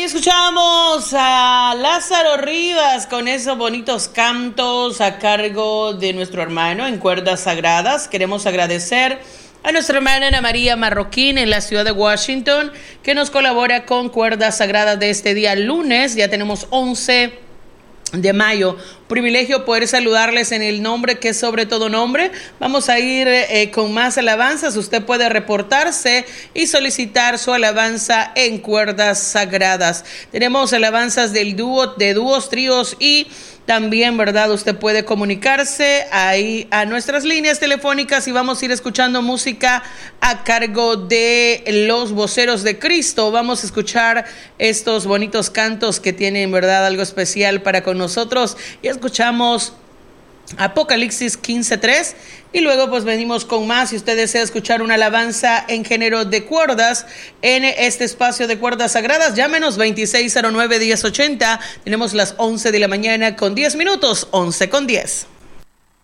escuchamos a Lázaro Rivas con esos bonitos cantos a cargo de nuestro hermano en cuerdas sagradas. Queremos agradecer a nuestra hermana Ana María Marroquín en la ciudad de Washington, que nos colabora con cuerdas sagradas de este día lunes. Ya tenemos 11 de mayo. Privilegio poder saludarles en el nombre que es sobre todo nombre. Vamos a ir con más alabanzas. Usted puede reportarse y solicitar su alabanza en cuerdas sagradas. Tenemos alabanzas de dúos, tríos y también, ¿verdad? Usted puede comunicarse ahí a nuestras líneas telefónicas y vamos a ir escuchando música a cargo de los voceros de Cristo. Vamos a escuchar estos bonitos cantos que tienen, ¿verdad?, algo especial para con nosotros. Y escuchamos Apocalipsis 15:3 y luego pues venimos con más. Si usted desea escuchar una alabanza en género de cuerdas en este espacio de cuerdas sagradas, llámenos 2609-1080. Tenemos las 11 de la mañana con 10 minutos, 11 con 10.